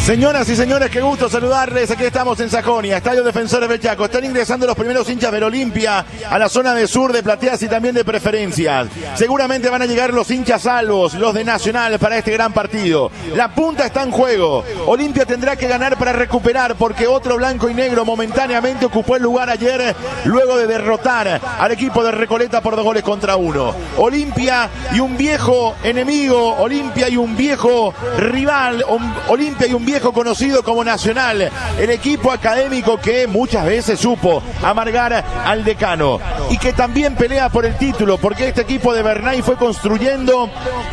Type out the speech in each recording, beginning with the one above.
Señoras y señores, qué gusto saludarles. Aquí estamos en Sajonia, Estadio Defensores del Chaco. Están ingresando los primeros hinchas del Olimpia a la zona de sur de plateas y también de preferencias. Seguramente van a llegar los hinchas salvos, los de Nacional, para este gran partido. La punta está en juego. Olimpia tendrá que ganar para recuperar, porque otro blanco y negro momentáneamente ocupó el lugar ayer luego de derrotar al equipo de Recoleta por 2-1. Olimpia y un viejo enemigo, Olimpia y un viejo rival, Olimpia y un viejo conocido como Nacional, el equipo académico que muchas veces supo amargar al decano y que también pelea por el título, porque este equipo de Bernay fue construyendo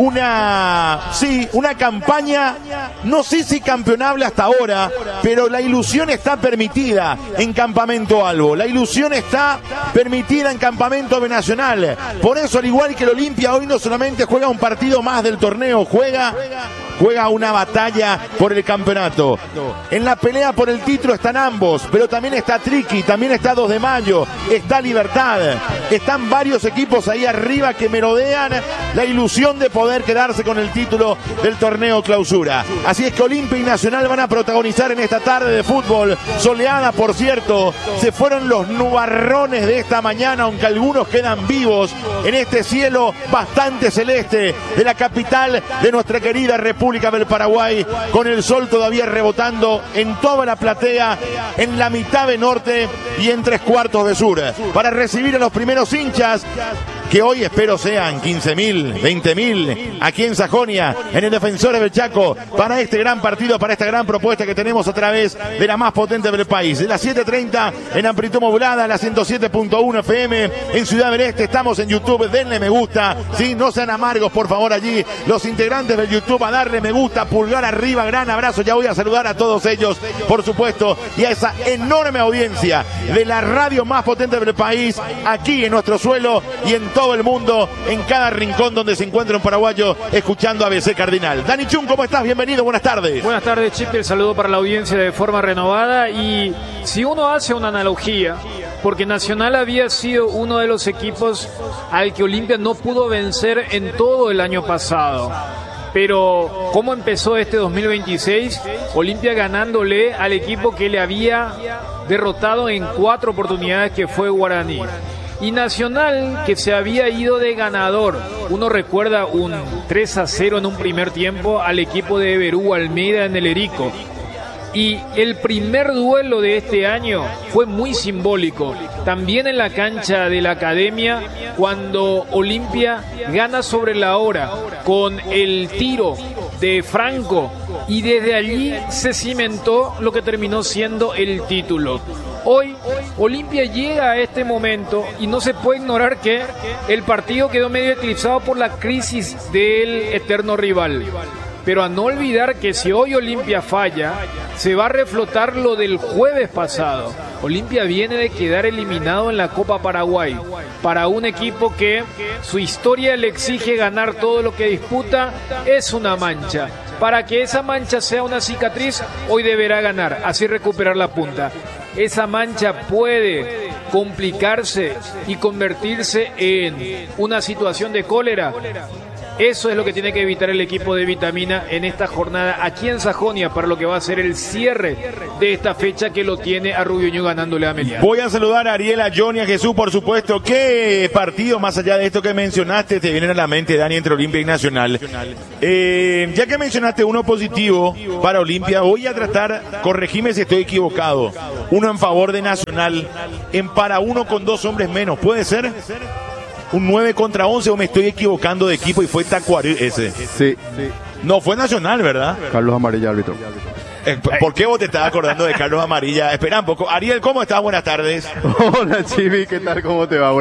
una campaña, no sé si campeonable hasta ahora, pero la ilusión está permitida en Campamento Albo, la ilusión está permitida en Campamento de Nacional. Por eso, al igual que el Olimpia, hoy no solamente juega un partido más del torneo, juega una batalla por el campeonato. En la pelea por el título están ambos, pero también está Triqui, también está 2 de Mayo, está Libertad, están varios equipos ahí arriba que merodean la ilusión de poder quedarse con el título del torneo clausura. Así es que Olimpia y Nacional van a protagonizar en esta tarde de fútbol soleada, por cierto. Se fueron los nubarrones de esta mañana, aunque algunos quedan vivos en este cielo bastante celeste de la capital de nuestra querida República del Paraguay, con el sol todavía rebotando en toda la platea, en la mitad de norte y en 3/4 de sur, para recibir a los primeros hinchas, que hoy espero sean 15.000, 20.000, aquí en Sajonia, en el Defensores del Chaco, para este gran partido, para esta gran propuesta que tenemos a través de la más potente del país. De las 7:30 en amplitud modulada, la 107.1 FM en Ciudad del Este. Estamos en YouTube, denle me gusta, ¿sí? No sean amargos, por favor, allí los integrantes del YouTube, a darle me gusta, pulgar arriba, gran abrazo. Ya voy a saludar a todos ellos, por supuesto, y a esa enorme audiencia de la radio más potente del país, aquí en nuestro suelo y en todo el mundo, en cada rincón donde se encuentra un paraguayo escuchando ABC Cardinal. Dani Chun, ¿cómo estás? Bienvenido, buenas tardes. Buenas tardes, Chip, el saludo para la audiencia de forma renovada. Y si uno hace una analogía, porque Nacional había sido uno de los equipos al que Olimpia no pudo vencer en todo el año pasado. Pero, ¿cómo empezó este 2026? Olimpia ganándole al equipo que le había derrotado en 4 oportunidades, que fue Guaraní. Y Nacional, que se había ido de ganador. Uno recuerda un 3-0 en un primer tiempo al equipo de Berú Almeida en el Erico. Y el primer duelo de este año fue muy simbólico. También en la cancha de la Academia, cuando Olimpia gana sobre la hora con el tiro de Franco, y desde allí se cimentó lo que terminó siendo el título. Hoy Olimpia llega a este momento y no se puede ignorar que el partido quedó medio eclipsado por la crisis del eterno rival. Pero a no olvidar que si hoy Olimpia falla, se va a reflotar lo del jueves pasado. Olimpia viene de quedar eliminado en la Copa Paraguay para un equipo que su historia le exige ganar todo lo que disputa. Es una mancha. Para que esa mancha sea una cicatriz, hoy deberá ganar, así recuperar la punta. Esa mancha puede complicarse y convertirse en una situación de cólera. Eso es lo que tiene que evitar el equipo de Vitamina en esta jornada aquí en Sajonia, para lo que va a ser el cierre de esta fecha, que lo tiene a Rubio Ñu ganándole a Meliá. Voy a saludar a Ariel, a Johnny, a Jesús, por supuesto. ¿Qué partido, más allá de esto que mencionaste, te vienen a la mente, Dani, entre Olimpia y Nacional? Ya que mencionaste uno positivo para Olimpia, voy a tratar, corregime si estoy equivocado, uno en favor de Nacional, en para uno con 2 hombres menos, ¿puede ser? ¿Un 9 contra 11 o me estoy equivocando de equipo y fue Tacuarí ese? Sí. No, fue Nacional, ¿verdad? Carlos Amarilla, árbitro. ¿Por qué vos te estabas acordando de Carlos Amarilla? Espera un poco. Ariel, ¿cómo estás? Buenas tardes. Hola, Chivi, ¿qué tal? ¿Cómo te va?